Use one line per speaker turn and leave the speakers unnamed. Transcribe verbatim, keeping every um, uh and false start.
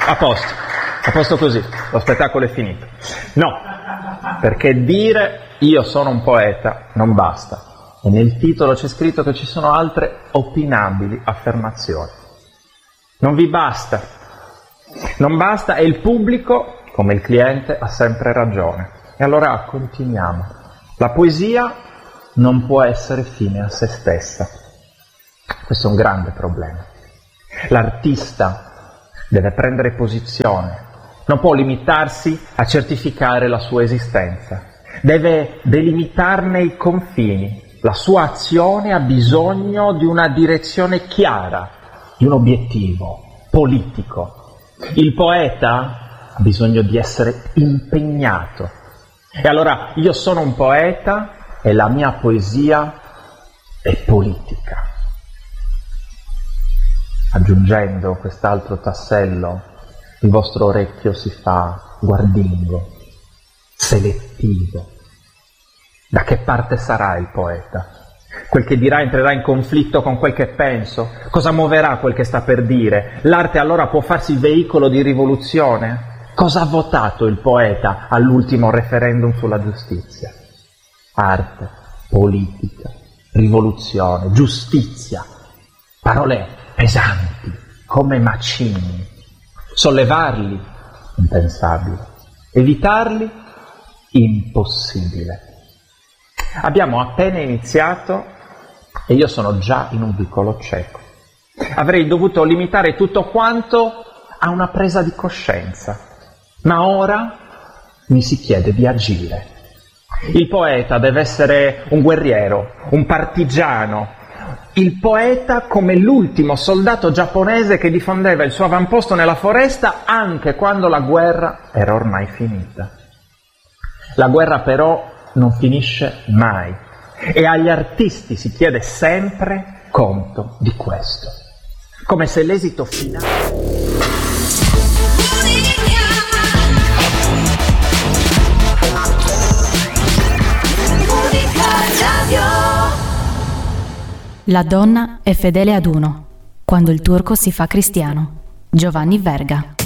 A posto, a posto così, lo spettacolo è finito. No, perché dire io sono un poeta non basta. E nel titolo c'è scritto che ci sono altre opinabili affermazioni. Non vi basta. Non basta e il pubblico, come il cliente, ha sempre ragione. E allora continuiamo. La poesia non può essere fine a se stessa. Questo è un grande problema. L'artista deve prendere posizione, non può limitarsi a certificare la sua esistenza, deve delimitarne i confini. La sua azione ha bisogno di una direzione chiara, di un obiettivo politico. Il poeta ha bisogno di essere impegnato. E allora io sono un poeta e la mia poesia è politica. Aggiungendo quest'altro tassello, il vostro orecchio si fa guardingo, selettivo. Da che parte sarà il poeta? Quel che dirà entrerà in conflitto con quel che penso? Cosa muoverà quel che sta per dire? L'arte allora può farsi veicolo di rivoluzione? Cosa ha votato il poeta all'ultimo referendum sulla giustizia? Arte, politica, rivoluzione, giustizia, parole pesanti, come macigni. Sollevarli? Impensabile. Evitarli? Impossibile. Abbiamo appena iniziato e io sono già in un vicolo cieco. Avrei dovuto limitare tutto quanto a una presa di coscienza, ma ora mi si chiede di agire. Il poeta deve essere un guerriero, un partigiano. Il poeta come l'ultimo soldato giapponese che difendeva il suo avamposto nella foresta anche quando la guerra era ormai finita. La guerra però non finisce mai e agli artisti si chiede sempre conto di questo, come se l'esito finale...
La donna è fedele ad uno, quando il turco si fa cristiano. Giovanni Verga.